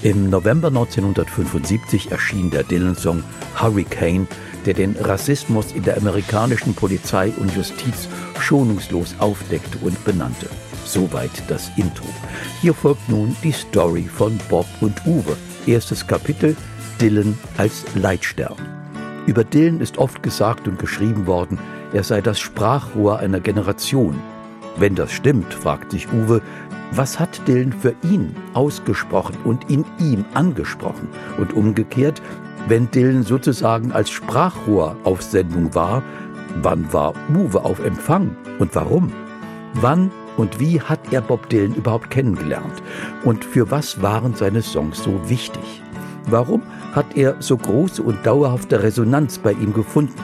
Im November 1975 erschien der Dylan-Song Hurricane, der den Rassismus in der amerikanischen Polizei und Justiz schonungslos aufdeckte und benannte. Soweit das Intro. Hier folgt nun die Story von Bob und Uwe. Erstes Kapitel: Dylan als Leitstern. Über Dylan ist oft gesagt und geschrieben worden, er sei das Sprachrohr einer Generation. Wenn das stimmt, fragt sich Uwe, was hat Dylan für ihn ausgesprochen und in ihm angesprochen? Und umgekehrt, wenn Dylan sozusagen als Sprachrohr auf Sendung war, wann war Uwe auf Empfang und warum? Wann und wie hat er Bob Dylan überhaupt kennengelernt? Und für was waren seine Songs so wichtig? Warum hat er so große und dauerhafte Resonanz bei ihm gefunden?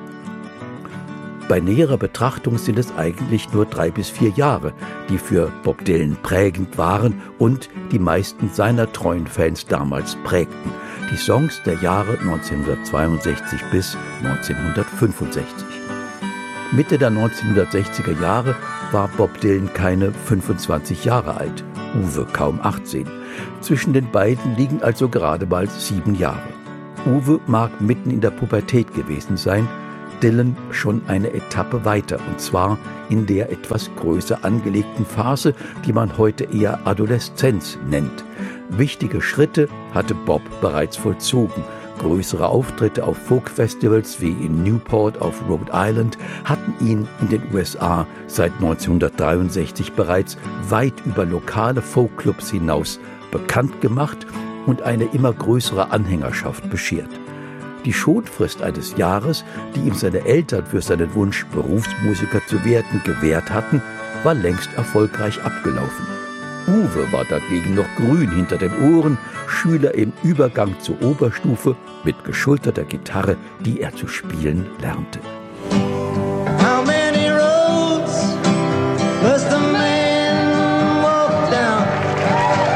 Bei näherer Betrachtung sind es eigentlich nur 3 bis 4 Jahre, die für Bob Dylan prägend waren und die meisten seiner treuen Fans damals prägten. Die Songs der Jahre 1962 bis 1965. Mitte der 1960er Jahre war Bob Dylan keine 25 Jahre alt, Uwe kaum 18. Zwischen den beiden liegen also gerade mal 7 Jahre. Uwe mag mitten in der Pubertät gewesen sein, Dylan schon eine Etappe weiter, und zwar in der etwas größer angelegten Phase, die man heute eher Adoleszenz nennt. Wichtige Schritte hatte Bob bereits vollzogen. Größere Auftritte auf Folkfestivals wie in Newport auf Rhode Island hatten ihn in den USA seit 1963 bereits weit über lokale Folkclubs hinaus bekannt gemacht und eine immer größere Anhängerschaft beschert. Die Schonfrist eines Jahres, die ihm seine Eltern für seinen Wunsch, Berufsmusiker zu werden, gewährt hatten, war längst erfolgreich abgelaufen. Uwe war dagegen noch grün hinter den Ohren, Schüler im Übergang zur Oberstufe mit geschulterter Gitarre, die er zu spielen lernte.